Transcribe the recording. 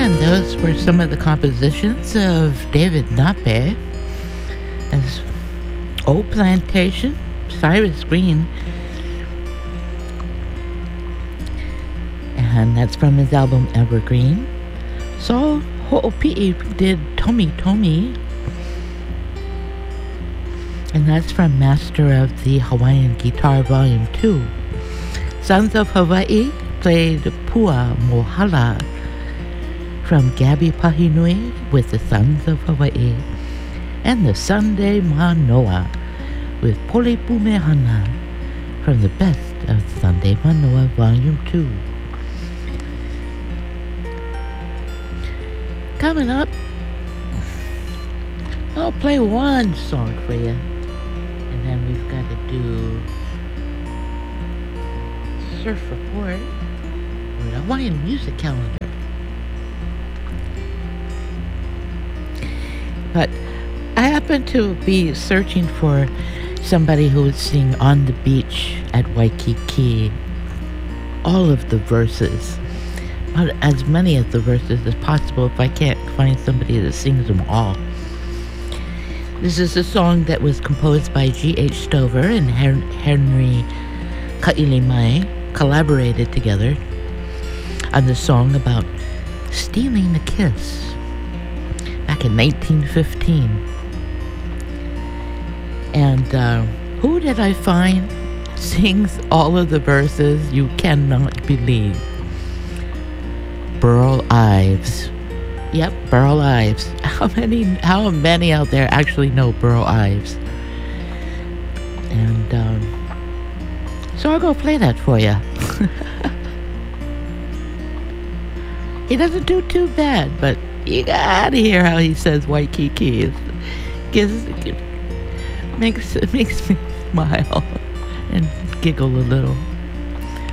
And those were some of the compositions of David Nape as Old Plantation, Cyrus Green. And that's from his album Evergreen. So Ho'opi'i did Tomi Tomi. And that's from Master of the Hawaiian Guitar Volume 2. Sons of Hawaii played Pua Mohala from Gabi Pahinui with the Sons of Hawaii, and the Sunday Manoa with Polepumehana from the Best of Sunday Manoa Volume 2. Coming up, I'll play one song for you, and then we've got to do Surf Report or the Hawaiian Music Calendar. But I happen to be searching for somebody who would sing On the Beach at Waikiki, all of the verses, as many of the verses as possible if I can't find somebody that sings them all. This is a song that was composed by G.H. Stover and Henry Ka'ilimai, collaborated together on the song about stealing a kiss back in 1915. And who did I find sings all of the verses you cannot believe? Burl Ives. Yep, Burl Ives. How many out there actually know Burl Ives? And so I'll go play that for you. He doesn't do too bad, but you gotta hear how he says Waikiki. It makes me smile and giggle a little.